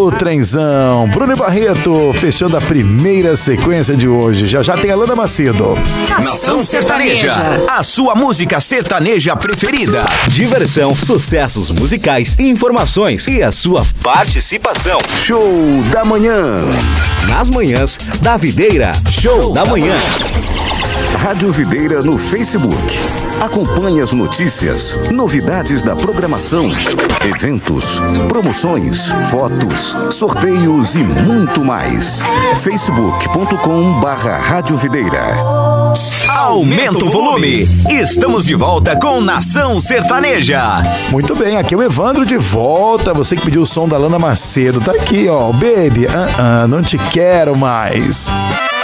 O trenzão, Bruno e Barreto, fechando a primeira sequência de hoje. Já tem a Lana Macedo. Nação Sertaneja, a sua música sertaneja preferida. Diversão, sucessos musicais, informações e a sua participação. Show da manhã. Nas manhãs da Videira. Show da manhã. Rádio Videira no Facebook. Acompanhe as notícias, novidades da programação, eventos, promoções, fotos, sorteios e muito mais. facebook.com/Rádio Videira. Aumenta o volume. Estamos de volta com Nação Sertaneja. Muito bem, aqui é o Evandro de volta. Você que pediu o som da Lana Macedo. Tá aqui, ó. Baby, não te quero mais.